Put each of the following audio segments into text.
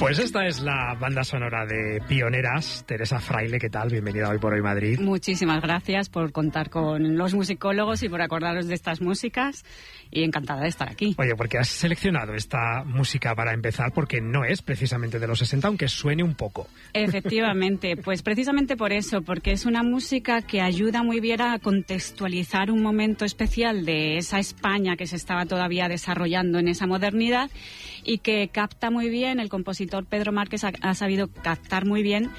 Pues esta es la banda sonora de Pioneras. Teresa Fraile, ¿qué tal? Bienvenida Hoy por Hoy Madrid. Muchísimas gracias por contar con los musicólogos y por acordaros de estas músicas, y encantada de estar aquí. Oye, ¿por qué has seleccionado esta música para empezar? Porque no es precisamente de los 60, aunque suene un poco. Efectivamente, pues precisamente por eso, porque es una música que ayuda muy bien a contextualizar un momento especial de esa España que se estaba todavía desarrollando en esa modernidad, y que capta muy bien, el compositor Pedro Márquez ha sabido captar muy bien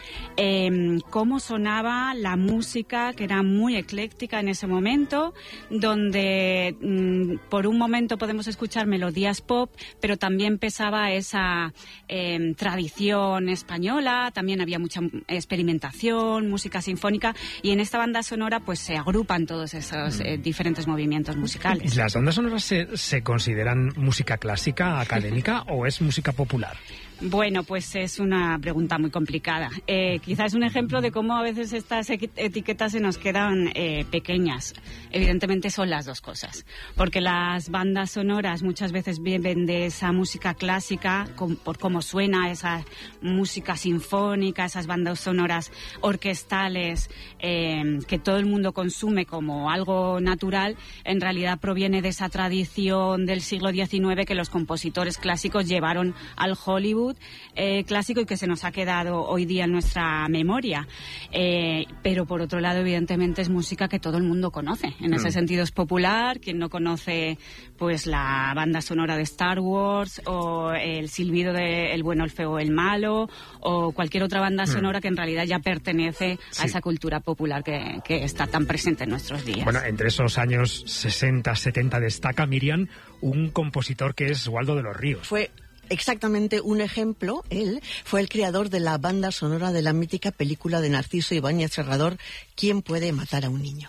cómo sonaba la música, que era muy ecléctica en ese momento, donde por un momento podemos escuchar melodías pop, pero también pesaba esa tradición española, también había mucha experimentación, música sinfónica, y en esta banda sonora pues se agrupan todos esos diferentes movimientos musicales. ¿Las bandas sonoras se consideran música clásica, académica, o es música popular? Bueno, pues es una pregunta muy complicada. Quizás es un ejemplo de cómo a veces estas etiquetas se nos quedan pequeñas. Evidentemente son las dos cosas, porque las bandas sonoras muchas veces viven de esa música clásica, por cómo suena esa música sinfónica, esas bandas sonoras orquestales que todo el mundo consume como algo natural. En realidad proviene de esa tradición del siglo XIX que los compositores clásicos llevaron al Hollywood clásico, y que se nos ha quedado hoy día en nuestra memoria, pero por otro lado evidentemente es música que todo el mundo conoce, en ese sentido es popular. Quien no conoce pues la banda sonora de Star Wars, o el silbido de El bueno, el feo, el malo, o cualquier otra banda sonora que en realidad ya pertenece a esa cultura popular que está tan presente en nuestros días. Bueno, entre esos años 60, 70 destaca, Miriam, un compositor que es Waldo de los Ríos. Fue exactamente un ejemplo. Él fue el creador de la banda sonora de la mítica película de Narciso Ibáñez Serrador, ¿Quién puede matar a un niño?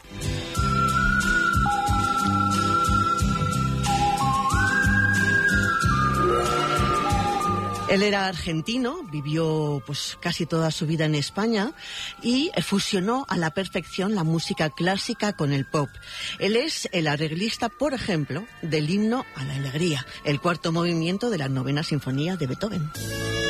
Él era argentino, vivió pues casi toda su vida en España y fusionó a la perfección la música clásica con el pop. Él es el arreglista, por ejemplo, del Himno a la Alegría, el cuarto movimiento de la 9ª Sinfonía de Beethoven.